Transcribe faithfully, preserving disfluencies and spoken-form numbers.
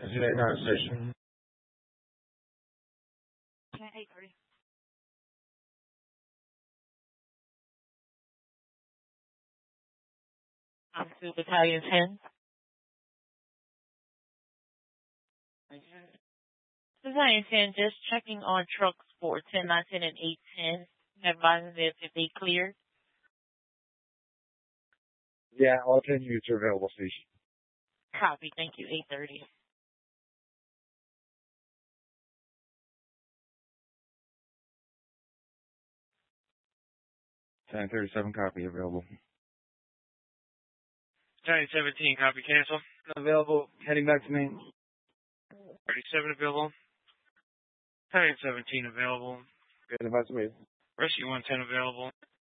Today, not station. eight thirty. I'm to Battalion ten. Battalion ten, just checking on trucks for ten, nine, ten, and eight ten. Advising if, if they cleared. Yeah, all ten units are available, station. Copy. Thank you. eight thirty. ten thirty-seven copy available. Battalion seventeen, copy cancel. Available, heading back to main. thirty-seven available. Battalion seventeen available. Good, advise me. Rescue one ten available.